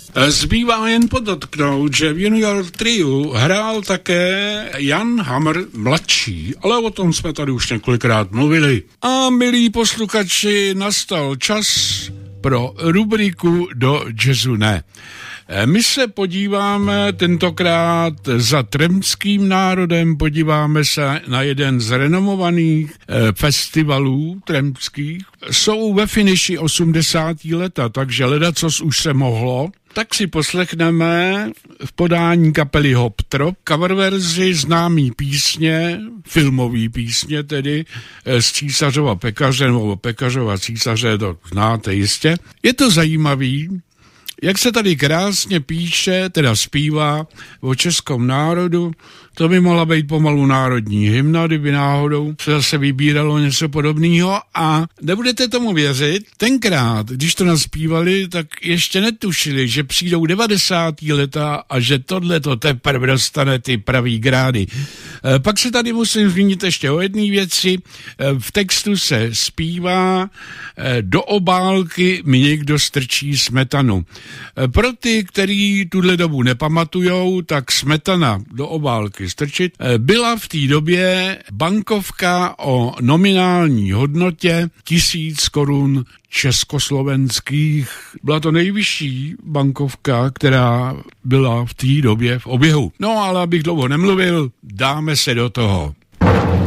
Zbývá jen podotknout, že v Junior Triu hrál také Jan Hamr mladší, ale o tom jsme tady už několikrát mluvili. A milí posluchači, nastal čas pro rubriku Do jazzu ne. My se podíváme tentokrát za tremským národem, podíváme se na jeden z renomovaných festivalů tremských. Jsou ve finiši 80. leta, takže ledacos už se mohlo. Tak si poslechneme v podání kapely Hoptrop coververzi známý písně, filmový písně tedy, z Císařova pekaře, nebo Pekařova císaře, to znáte jistě. Je to zajímavý, jak se tady krásně píše, teda zpívá o českém národu. To by mohla být pomalu národní hymna, kdyby náhodou se zase vybíralo něco podobného. A nebudete tomu věřit, tenkrát, když to naspívali, tak ještě netušili, že přijdou 90. leta a že tohleto teprve dostane ty pravý grády. Pak se tady musím zmínit ještě o jedné věci. V textu se zpívá do obálky mi někdo strčí smetanu. Pro ty, který tuhle dobu nepamatujou, tak smetana do obálky strčit byla v té době bankovka o nominální hodnotě 1000 korun československých. Byla to nejvyšší bankovka, která byla v té době v oběhu. No ale abych dlouho nemluvil, dáme se do toho.